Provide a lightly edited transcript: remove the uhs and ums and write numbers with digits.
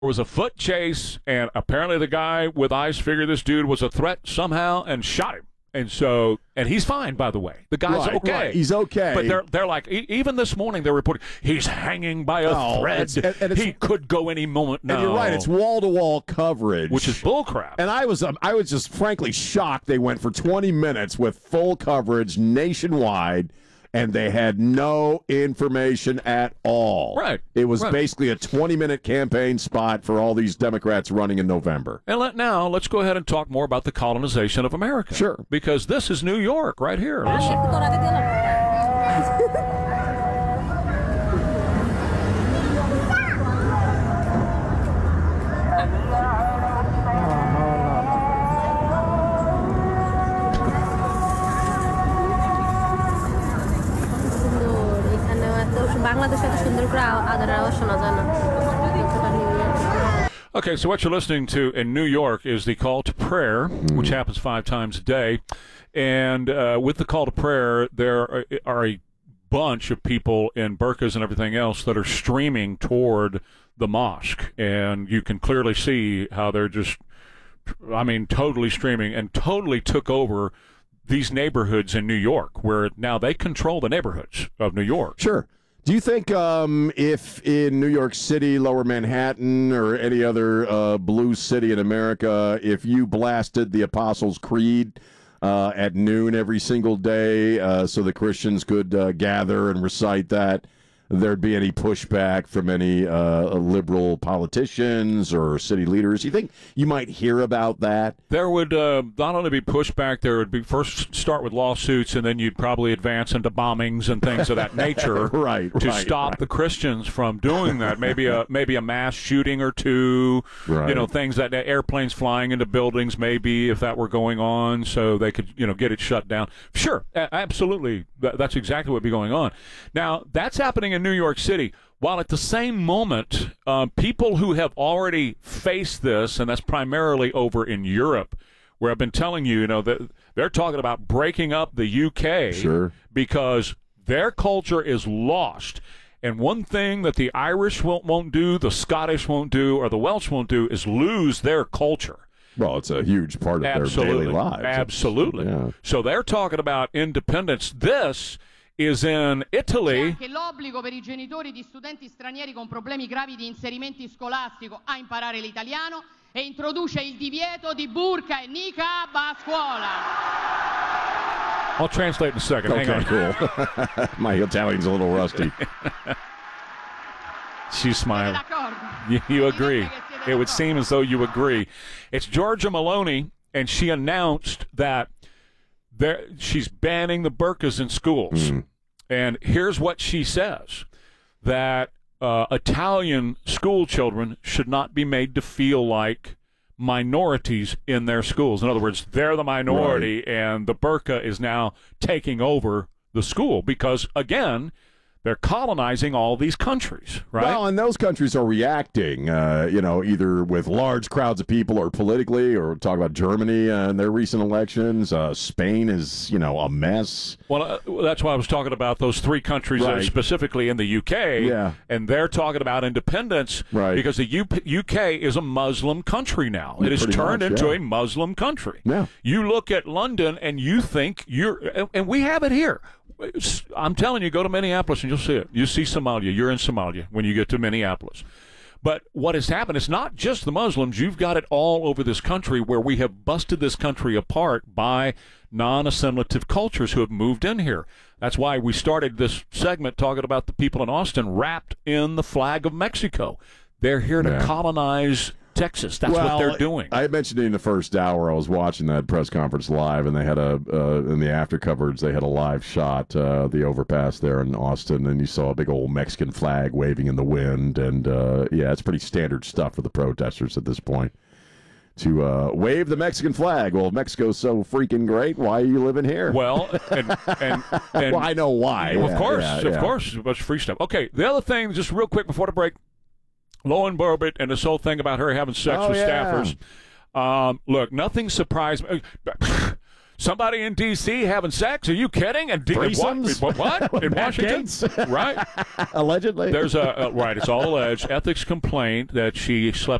was a foot chase, and apparently the guy with ice figured this dude was a threat somehow and shot him. And he's fine, by the way. The guy's okay. Right. He's okay. But they're like, even this morning they're reporting he's hanging by a thread. He could go any moment now. And you're right. It's wall-to-wall coverage, which is bullcrap. And I was just frankly shocked. They went for 20 minutes with full coverage nationwide, and they had no information at all. Right. It was basically a 20-minute campaign spot for all these Democrats running in November. And let's go ahead and talk more about the colonization of America. Sure. Because this is New York right here. Okay, so what you're listening to in New York is the call to prayer, which happens 5 times a day. And with the call to prayer, there are a bunch of people in burqas and everything else that are streaming toward the mosque. And you can clearly see how they're just, totally streaming and totally took over these neighborhoods in New York, where now they control the neighborhoods of New York. Sure. Do you think if in New York City, Lower Manhattan, or any other blue city in America, if you blasted the Apostles' Creed at noon every single day so the Christians could gather and recite that, there'd be any pushback from any liberal politicians or city leaders? You think you might hear about that? There would not only be pushback, there would be first start with lawsuits, and then you'd probably advance into bombings and things of that nature to stop the Christians from doing that. Maybe a mass shooting or two, things that airplanes flying into buildings, maybe, if that were going on, so they could, get it shut down. Sure, absolutely. That's exactly what would be going on. Now, that's happening in New York City, while at the same moment, people who have already faced this, and that's primarily over in Europe, where I've been telling you, that they're talking about breaking up the UK because their culture is lost. And one thing that the Irish won't do, the Scottish won't do, or the Welsh won't do is lose their culture. Well, it's a huge part of their daily lives. Absolutely. Yeah. So they're talking about independence. This is in Italy. C'è anche l'obbligo per I genitori di studenti stranieri con problemi gravi di inserimento scolastico a imparare l'italiano e introduce il divieto di burqa e niqab a scuola. I'll translate in a second. Okay, hang on. Cool. My Italian's a little rusty. She's smiling. You agree. It would seem as though you agree. It's Giorgia Meloni, and she announced that she's banning the burqas in schools. And here's what she says, that Italian school children should not be made to feel like minorities in their schools. In other words, they're the minority, and the burqa is now taking over the school because, again, they're colonizing all these countries, right? Well, and those countries are reacting, either with large crowds of people or politically, or talk about Germany and their recent elections. Spain is, a mess. Well, that's why I was talking about those 3 countries specifically in the UK. Yeah. And they're talking about independence because the UK is a Muslim country now. It has turned into a Muslim country. Yeah. You look at London and you think and we have it here. I'm telling you, go to Minneapolis and you'll see it. You see Somalia. You're in Somalia when you get to Minneapolis. But what has happened, it's not just the Muslims. You've got it all over this country where we have busted this country apart by non-assimilative cultures who have moved in here. That's why we started this segment talking about the people in Austin wrapped in the flag of Mexico. They're here to colonize Texas. That's what they're doing. I mentioned it in the first hour. I was watching that press conference live, and they had in the after coverage, they had a live shot, the overpass there in Austin, and you saw a big old Mexican flag waving in the wind. And, it's pretty standard stuff for the protesters at this point to wave the Mexican flag. Well, if Mexico's so freaking great, why are you living here? Well, and well, I know why. Of course, a bunch of free stuff. Okay, the other thing, just real quick before the break, Lauren Boebert and this whole thing about her having sex with staffers. Look, nothing surprised me. Somebody in D.C. having sex? Are you kidding? And what? In Washington? Right? Allegedly. There's right. It's all alleged. Ethics complaint that she slept